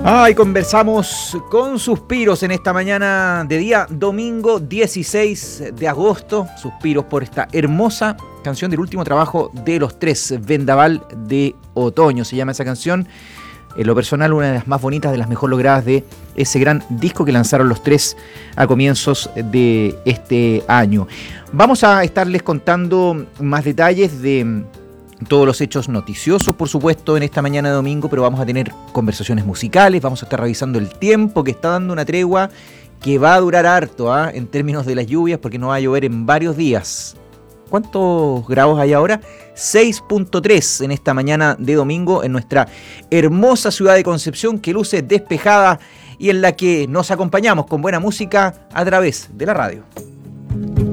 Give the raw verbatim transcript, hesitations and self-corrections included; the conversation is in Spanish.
Ah, y conversamos con Suspiros en esta mañana de día domingo dieciséis de agosto. Suspiros por esta hermosa canción del último trabajo de Los Tres, Vendaval de Otoño. Se llama esa canción. En lo personal, una de las más bonitas, de las mejor logradas de ese gran disco que lanzaron Los Tres a comienzos de este año. Vamos a estarles contando más detalles de todos los hechos noticiosos, por supuesto, en esta mañana de domingo, pero vamos a tener conversaciones musicales, vamos a estar revisando el tiempo que está dando una tregua que va a durar harto, ¿eh? En términos de las lluvias, porque no va a llover en varios días. ¿Cuántos grados hay ahora? seis punto tres en esta mañana de domingo en nuestra hermosa ciudad de Concepción, que luce despejada y en la que nos acompañamos con buena música a través de la radio.